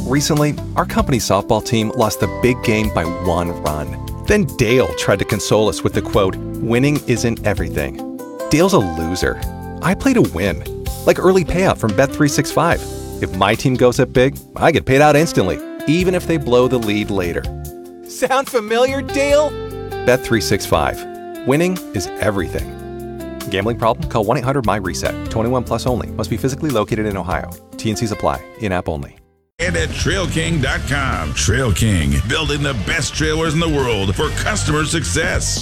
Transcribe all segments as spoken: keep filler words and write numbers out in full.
Recently, our company's softball team lost the big game by one run. Then Dale tried to console us with the quote, "Winning isn't everything." Dale's a loser. I play to win. Like early payout from Bet three sixty-five. If my team goes up big, I get paid out instantly, even if they blow the lead later. Sound familiar, Dale? Bet three sixty-five. Winning is everything. Gambling problem? Call one eight hundred M Y reset. twenty-one plus only. Must be physically located in Ohio. T and Cs apply. In-app only. And at Trail King dot com. Trail King, building the best trailers in the world for customer success.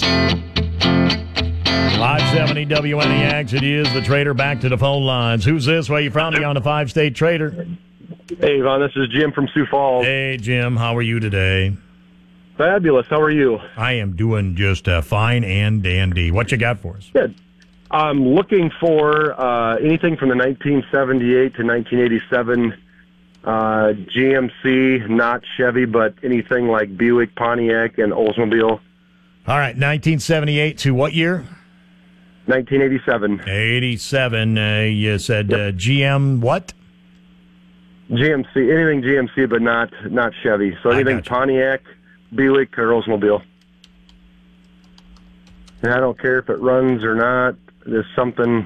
five seventy W N E X, it is the Trader. Back to the phone lines. Who's this? Where you from? You on the five-state Trader? Hey, Yvonne, this is Jim from Sioux Falls. Hey, Jim. How are you today? Fabulous. How are you? I am doing just uh, fine and dandy. What you got for us? Good. I'm looking for uh, anything from the nineteen seventy-eight to nineteen eighty-seven uh, G M C, not Chevy, but anything like Buick, Pontiac, and Oldsmobile. All right, nineteen seventy-eight to what year? nineteen eighty-seven. eighty-seven. Uh, you said Yep. uh, G M what? G M C, anything G M C, but not not Chevy. So I anything gotcha. Pontiac, Buick, or Oldsmobile. And I don't care if it runs or not. There's something.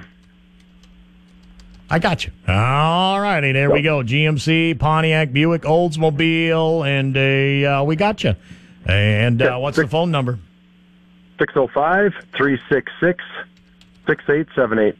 I got you. All righty, there we go. G M C, Pontiac, Buick, Oldsmobile, and uh, we got you. And uh, what's the phone number? six oh five, three six six, six eight seven eight.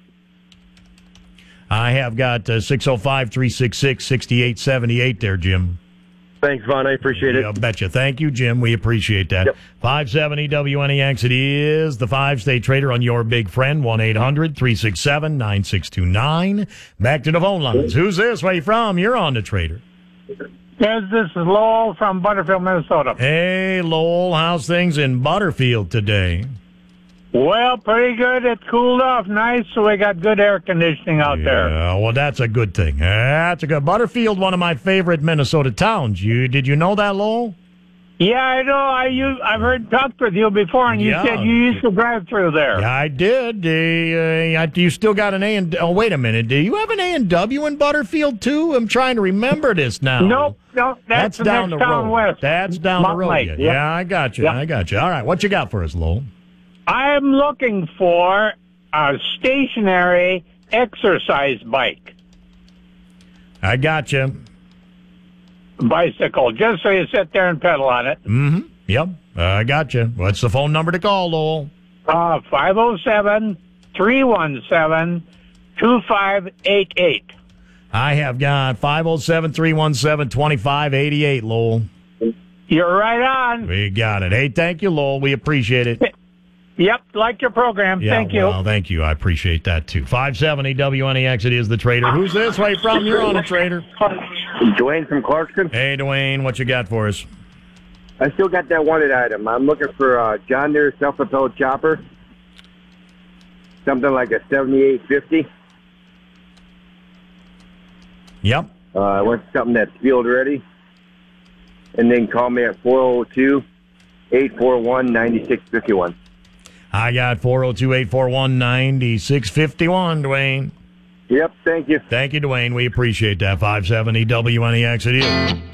I have got uh, six oh five, three six six, six eight seven eight there, Jim. Thanks, Vaughn. I appreciate it. I betcha. Thank you, Jim. We appreciate that. Yep. five seventy W N E X, it is the five-state Trader on your big friend, one eight hundred, three six seven, nine six two nine. Back to the phone lines. Who's this? Where you from? You're on the Trader. Yes, this is Lowell from Butterfield, Minnesota. Hey, Lowell, how's things in Butterfield today? Well, pretty good. It cooled off nice, so we got good air conditioning out there. Yeah, well, that's a good thing. That's a good. Butterfield, one of my favorite Minnesota towns. You did you know that, Lowell? Yeah, I know. I you, I've heard talked with you before, and you Yeah. said you used to drive through there. Yeah, I did. Uh, uh, you still got an A and oh, wait a minute. Do you have an A and W in Butterfield too? I'm trying to remember this now. Nope, no, That's that's, the down next the town road. west. That's down the Mountain road. Lake, Yeah, yep. yeah, I got you. Yep. I got you. All right, what you got for us, Lowell? I'm looking for a stationary exercise bike, I got you. bicycle, just so you sit there and pedal on it. Mm-hmm. Yep, I got you. What's the phone number to call, Lowell? Uh, five oh seven, three one seven, two five eight eight. I have got five oh seven, three one seven, two five eight eight, Lowell. You're right on. We got it. Hey, thank you, Lowell. We appreciate it. Yep, like your program. Yeah, Thank you. Well, thank you. I appreciate that, too. five seventy W N E X, it is the Trader. Who's this? Where you from? You're on the Trader. Dwayne from Clarkson. Hey, Dwayne, what you got for us? I still got that wanted item. I'm looking for a John Deere self-propelled chopper. Something like a seventy-eight fifty. Yep. Uh, I want something that's field ready. And then call me at four oh two, eight four one, nine six five one. I got four oh two, eight four one, nine six five one, Dwayne. Yep, thank you. Thank you, Dwayne. We appreciate that. five seventy W N E X, it is.